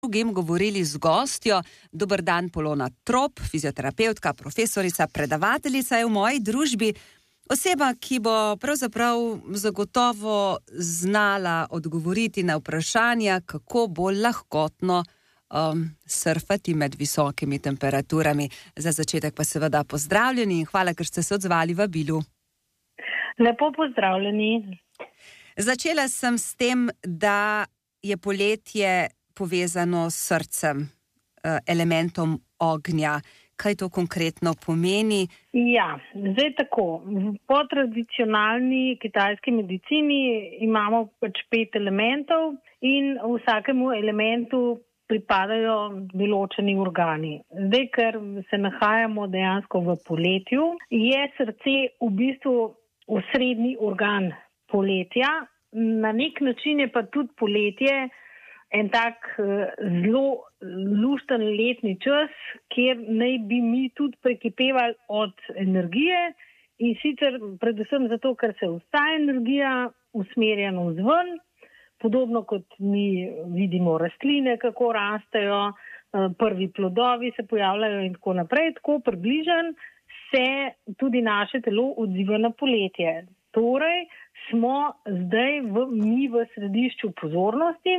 drugim govorili z gostjo. Dober dan, Polona Trop, fizioterapevtka, profesorica, predavateljica je v moji družbi. Oseba, ki bo pravzaprav zagotovo znala odgovoriti na vprašanja, kako bolj lahkotno surfati med visokimi temperaturami. Za začetek pa seveda pozdravljeni in hvala, ker ste se odzvali vabilu. Lepo pozdravljeni. Začela sem s tem, da je poletje povezano s srcem, elementom ognja. Kaj to konkretno pomeni? Ja, zdaj tako. Po tradicionalni kitajski medicini imamo 5 elementov in vsakemu elementu pripadajo določeni organi. Zdaj, ker se nahajamo dejansko v poletju, je srce v bistvu osrednji organ poletja. Na nek način je pa tudi poletje en tak zelo lušten letni čas, kjer naj bi mi tudi prekipevali od energije in sicer predvsem zato, ker se vsa energija usmerja navzven, podobno kot mi vidimo rastline, kako rastejo, prvi plodovi se pojavljajo in tako naprej, tako približen se tudi naše telo odziva na poletje. Torej smo zdaj mi v središču pozornosti,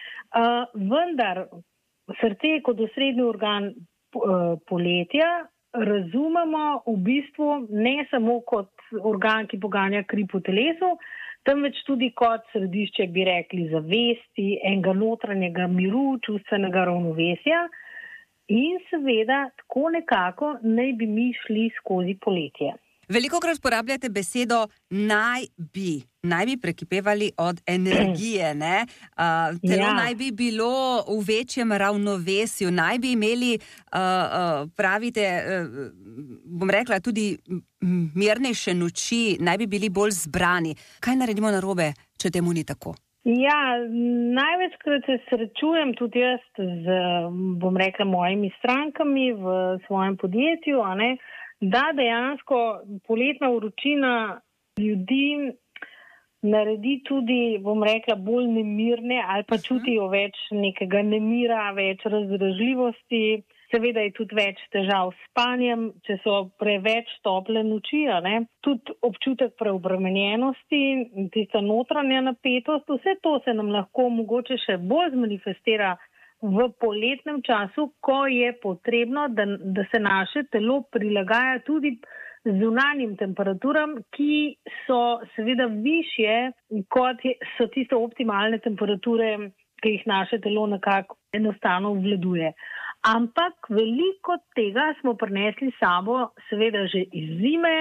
vendar srce kot osrednji organ poletja razumemo v bistvu ne samo kot organ, ki poganja kri po telesu, temveč tudi kot središče, bi rekli, zavesti, enega notranjega miru, čustvenega ravnovesja in seveda tako nekako naj bi mi šli skozi poletje. Velikokrat porabljate besedo naj bi prekipevali od energije, ne? Telo naj bi bilo v večjem ravnovesju, naj bi imeli, pravite, bom rekla, tudi mirnejše noči, naj bi bili bolj zbrani. Kaj naredimo narobe, če temu ni tako? Ja, največkrat se srečujem tudi jaz z, bom rekla, mojimi strankami v svojem podjetju, a ne? Da dejansko poletna vročina ljudi naredi tudi, bom rekla, bolj nemirne ali pa čutijo več nekega nemira, več razdražljivosti. Seveda je tudi več težav s spanjem, če so preveč tople noči, ne? Tudi občutek preobremenjenosti, tista notranja napetost, vse to se nam lahko mogoče še bolj zmanifestira v poletnem času, ko je potrebno, da se naše telo prilagaja tudi zunanjim temperaturam, ki so seveda višje, kot so tiste optimalne temperature, ki jih naše telo nekako enostavno obvladuje. Ampak veliko tega smo prinesli sabo, seveda že iz zime,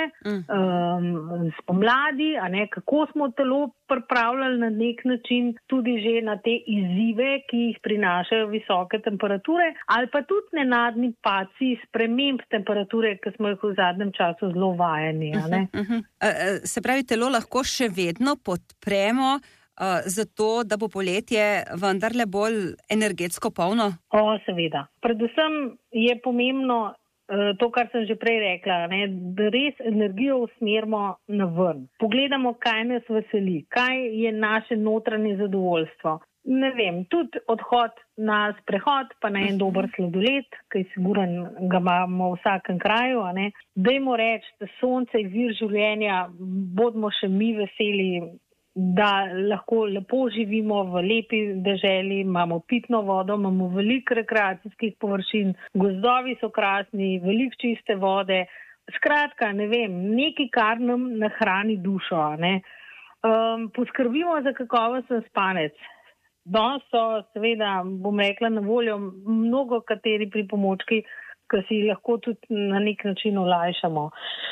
spomladi, a ne, kako smo telo pripravljali na nek način tudi že na te izzive, ki jih prinašajo visoke temperature, ali pa tudi nenadni padci sprememb temperature, ki smo jih v zadnjem času zelo vajeni. A ne? Se pravi, telo lahko še vedno podpremo zato, da bo poletje vendarle bolj energetsko polno? Seveda. Predvsem je pomembno to, kar sem že prej rekla, ne, da res energijo usmerimo na ven. Pogledamo, kaj nas veseli, kaj je naše notranje zadovoljstvo. Ne vem, tudi odhod na sprehod, pa na en dober sladoled, ki je siguran, ga imamo v vsakem kraju. A ne. Dajmo reči, da sonce je vir življenja, bodimo še mi veseli, da lahko lepo živimo v lepi deželi, imamo pitno vodo, imamo veliko rekreacijskih površin, gozdovi so krasni, veliko čiste vode. Skratka, ne vem, nekaj, kar nam nahrani dušo. Ne. Poskrbimo za kakovosten spanec. Danes so seveda, bom rekla, na voljo mnogo kateri pripomočki, ki si jih lahko tudi na nek način olajšamo.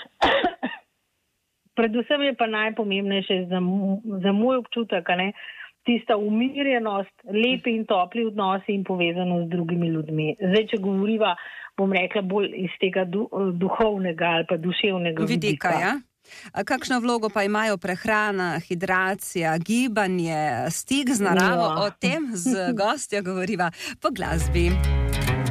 Predvsem je pa najpomembnejše za moj občutek, ne, tista umirjenost, lepi in topli odnosi in povezanost z drugimi ljudmi. Zdaj, če govoriva, bom rekla, bolj iz tega duhovnega ali pa duševnega vidika. Ja? Kakšno vlogo pa imajo prehrana, hidracija, gibanje, stik z naravo? O tem z gostjo govoriva po glasbi.